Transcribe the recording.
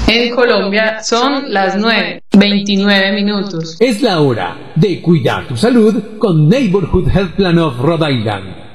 En Colombia son las 9:29 minutos. Es la hora de cuidar tu salud con Neighborhood Health Plan of Rhode Island.